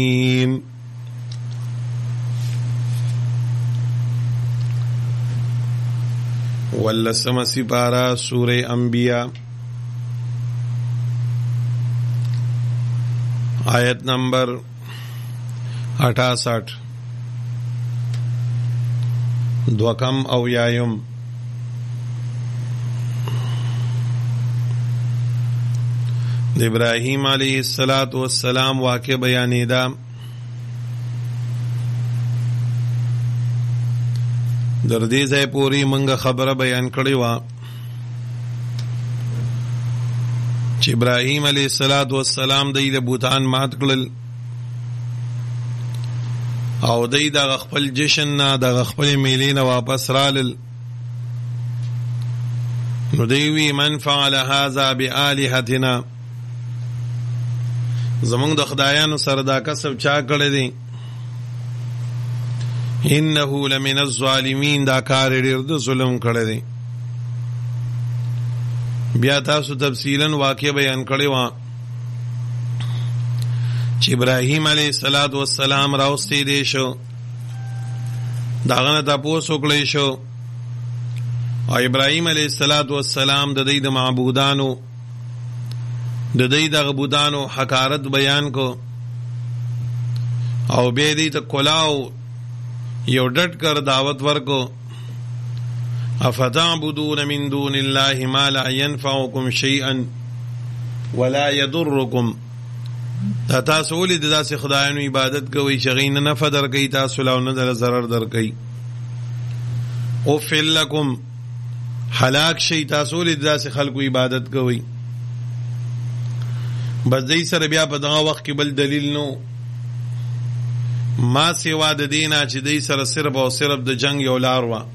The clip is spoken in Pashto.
واللسم سپارہ سورہ انبیاء آیت نمبر 68 دوکم او یایم ابراہیم علیہ السلام واقع بیانیدا در دې ځای پوری منګه خبره بیان کړې وه چې ابراهیم علیه السلام د بوتان مات کړل او دی د خپل جشن نه د خپل میلې نه واپس رالل نو دی وی من فعل هذا بآلهتنا زمونږ د خدایانو سره دا کسب چا کړی دی انه لمن الظالمین دا کار ډیر د ظلم کړی دی بیا تاسو تفصیلا واقع بیان کړی و چې ابراهیم علیه السلام راوستی دی شو داغه نه تاسو کړی شو او ابراهیم علیه السلام د دې د معبودانو د دې د معبودانو حقارت بیان کو او به دې ته کلاو یو ډټ کر دعوت ورکو افتعبدون من دون الله ما لا ينفعكم شيئا ولا يضركم تاسو ولې د داسې خدایانو عبادت کوئ چې هغوی نه نفع درکوي تاسو له او نه در ضرر درکوي اوفل لکم هلاک شئ تاسو ولې د داسې خلکو عبادت کوئ بس دی سره بیا په دغه وخت کې بل دلیل نو ما سوا د دینه چې دی سره صرف او صرف د جنگ یو لار وه